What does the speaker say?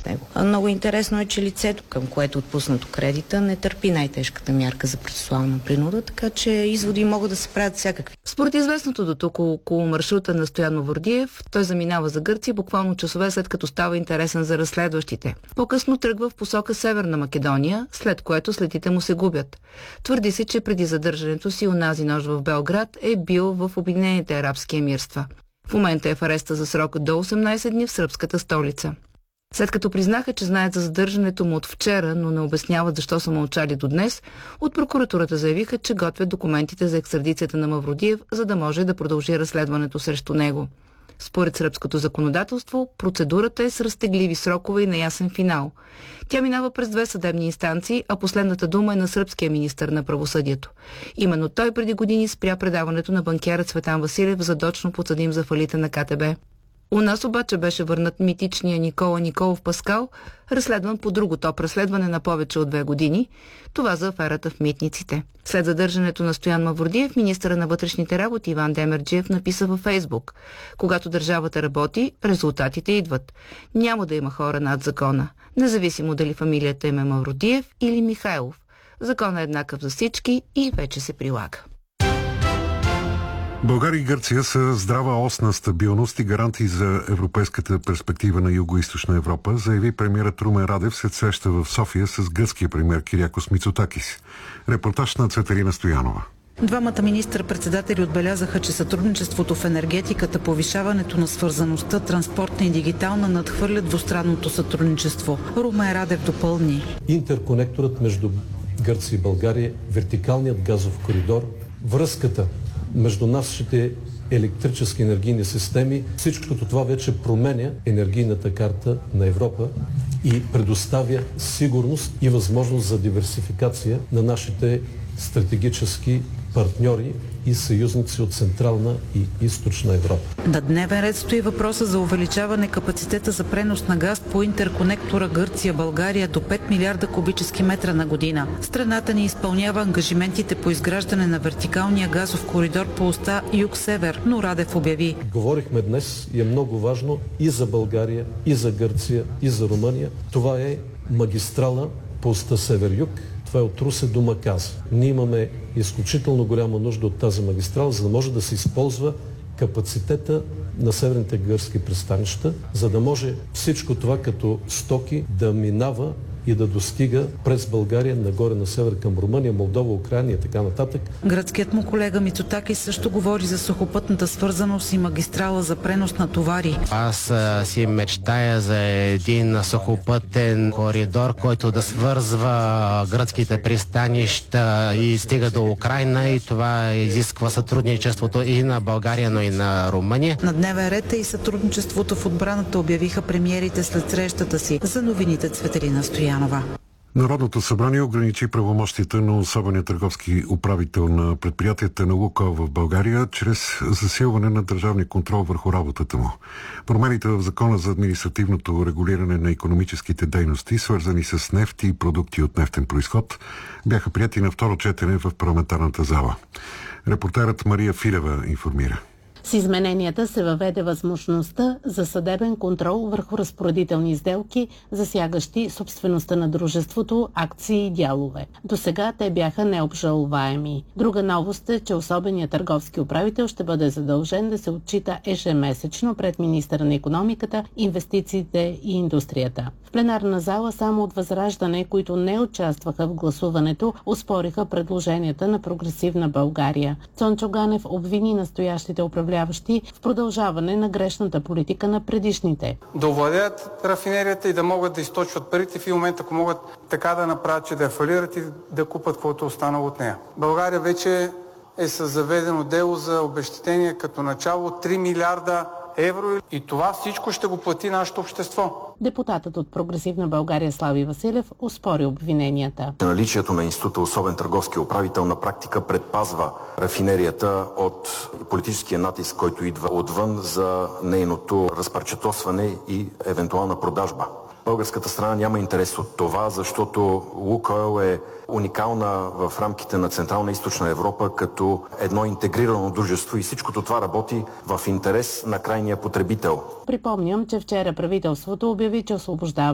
от него. Много интересно е, че лицето, към което отпуснато кредита, не търпи най-тежката мярка за процесуална принуда, така че изводи могат да се правят всякакви. Според известното до тук около маршрута на Стоян Мавродиев, той заминава за Гърция буквално часове след като става интересен за разследващите. По-късно тръгва в посока Северна Македония, след което следите му се губят. Твърди се, че преди задържането си онази нощ в Белград е бил в Обединените арабски емирства. В момента е в ареста за срок до 18 дни в сръбската столица. След като признаха, че знаят за задържането му от вчера, но не обясняват защо са мълчали до днес, от прокуратурата заявиха, че готвят документите за екстрадицията на Мавродиев, за да може да продължи разследването срещу него. Според сръбското законодателство, процедурата е с разтегливи срокове и неясен финал. Тя минава през 2 съдебни инстанции, а последната дума е на сръбския министър на правосъдието. Именно той преди години спря предаването на банкера Цветан Василев, задочно подсъдим за фалита на КТБ. У нас обаче беше върнат митичния Никола Николов Паскал, разследван по друго топ разследване на повече от 2 години, това за аферата в митниците. След задържането на Стоян Мавродиев, министъра на вътрешните работи Иван Демерджиев написа във Фейсбук: когато държавата работи, резултатите идват. Няма да има хора над закона, независимо дали фамилията им е Мавродиев или Михайлов. Законът е еднакъв за всички и вече се прилага. България и Гърция са здрава ос на стабилност и гаранти за европейската перспектива на Юго-Източна Европа, заяви премиерът Румен Радев след среща в София с гръцкия премиер Кириакос Мицотакис. Репортаж на Цветелина Стоянова. Двамата министър-председатели отбелязаха, че сътрудничеството в енергетиката, повишаването на свързаността, транспортна и дигитална надхвърлят двустранното сътрудничество. Румен Радев допълни: интерконекторът между Гърция и България, вертикалният газов коридор, връзката между нашите електрически енергийни системи, всичкото това вече променя енергийната карта на Европа и предоставя сигурност и възможност за диверсификация на нашите стратегически партньори и съюзници от Централна и Източна Европа. На дневен ред стои въпроса за увеличаване капацитета за пренос на газ по интерконектора Гърция-България до 5 милиарда кубически метра на година. Страната ни изпълнява ангажиментите по изграждане на вертикалния газов коридор по оста Юг-Север, но Радев обяви: говорихме днес и е много важно и за България, и за Гърция, и за Румъния. Това е магистрала по оста Север-Юг. Това е от Русе до Маказа. Ние имаме изключително голяма нужда от тази магистрала, за да може да се използва капацитета на северните гърски пристанища, за да може всичко това като стоки да минава и да достига през България нагоре на север към Румъния, Молдова, Украйна и така нататък. Гръцкият му колега Мицотакис също говори за сухопътната свързаност и магистрала за пренос на товари. Аз си мечтая за един сухопътен коридор, който да свързва гръцките пристанища и стига до Украйна, и това изисква сътрудничеството и на България, но и на Румъния. На дневен ред е и сътрудничеството в отбраната, обявиха премиерите след срещата си. За новините Цветелина Стоянова. Народното събрание ограничи правомощията на особения търговски управител на предприятията на Лукойл в България чрез засилване на държавния контрол върху работата му. Промените в Закона за административното регулиране на икономическите дейности, свързани с нефт и продукти от нефтен произход, бяха прияти на второ четене в парламентарната зала. Репортерът Мария Филева информира. С измененията се въведе възможността за съдебен контрол върху разпоредителни сделки, засягащи собствеността на дружеството, акции и дялове. Досега те бяха необжалваеми. Друга новост е, че особеният търговски управител ще бъде задължен да се отчита ежемесечно пред министъра на икономиката, инвестициите и индустрията. В пленарна зала само от Възраждане, които не участваха в гласуването, оспориха предложенията на Прогресивна България. Цончо Ганев обвини настоящите управляващи в продължаване на грешната политика на предишните. Да овладеят рафинерията и да могат да източват парите в момента, ако могат така да направят, че да я фалират и да купат каквото е останало от нея. България вече е със заведено дело за обезщетение като начало 3 милиарда евро и това всичко ще го плати нашето общество. Депутатът от Прогресивна България Слави Василев оспори обвиненията. Наличието на института особен търговски управител на практика предпазва рафинерията от политическия натиск, който идва отвън за нейното разпарчетосване и евентуална продажба. Българската страна няма интерес от това, защото Лукойл е уникална в рамките на Централна и Източна Европа като едно интегрирано дружество и всичкото това работи в интерес на крайния потребител. Припомням, че вчера правителството обяви, че освобождава